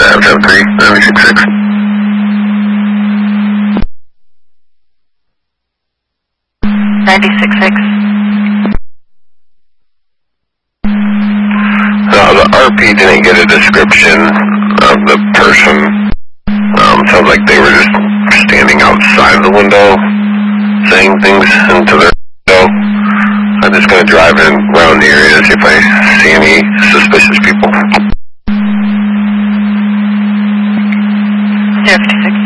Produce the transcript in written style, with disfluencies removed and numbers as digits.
773, 966. The RP didn't get a description of the person. Sounds like they were just standing outside the window, saying things into their window. I'm just going to drive around the area to see if I see any suspicious people. 056.